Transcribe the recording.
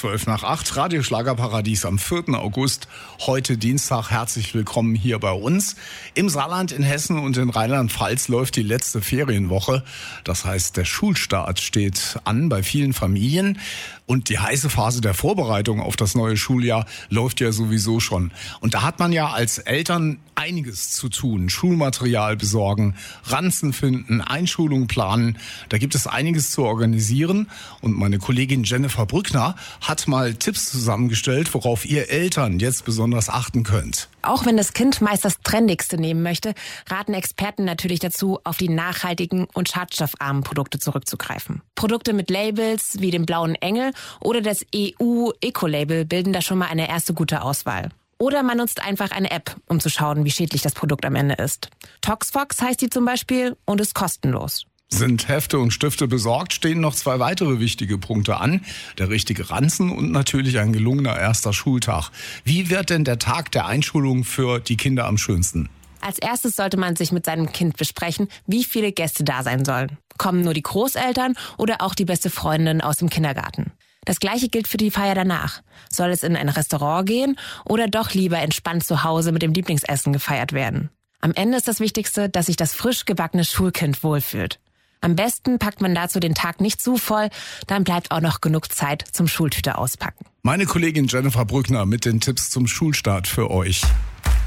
8:12, Radio Schlagerparadies am 4. August, heute Dienstag. Herzlich willkommen hier bei uns. Im Saarland, in Hessen und in Rheinland-Pfalz läuft die letzte Ferienwoche. Das heißt, der Schulstart steht an bei vielen Familien. Und die heiße Phase der Vorbereitung auf das neue Schuljahr läuft ja sowieso schon. Und da hat man ja als Eltern einiges zu tun. Schulmaterial besorgen, Ranzen finden, Einschulung planen. Da gibt es einiges zu organisieren. Und meine Kollegin Jennifer Brückner hat mal Tipps zusammengestellt, worauf ihr Eltern jetzt besonders achten könnt. Auch wenn das Kind meist das Trendigste nehmen möchte, raten Experten natürlich dazu, auf die nachhaltigen und schadstoffarmen Produkte zurückzugreifen. Produkte mit Labels wie dem Blauen Engel oder das EU-Eco-Label bilden da schon mal eine erste gute Auswahl. Oder man nutzt einfach eine App, um zu schauen, wie schädlich das Produkt am Ende ist. Toxfox heißt die zum Beispiel und ist kostenlos. Sind Hefte und Stifte besorgt, stehen noch 2 weitere wichtige Punkte an. Der richtige Ranzen und natürlich ein gelungener erster Schultag. Wie wird denn der Tag der Einschulung für die Kinder am schönsten? Als erstes sollte man sich mit seinem Kind besprechen, wie viele Gäste da sein sollen. Kommen nur die Großeltern oder auch die beste Freundin aus dem Kindergarten? Das Gleiche gilt für die Feier danach. Soll es in ein Restaurant gehen oder doch lieber entspannt zu Hause mit dem Lieblingsessen gefeiert werden? Am Ende ist das Wichtigste, dass sich das frisch gebackene Schulkind wohlfühlt. Am besten packt man dazu den Tag nicht zu voll, dann bleibt auch noch genug Zeit zum Schultüte auspacken. Meine Kollegin Jennifer Brückner mit den Tipps zum Schulstart für euch.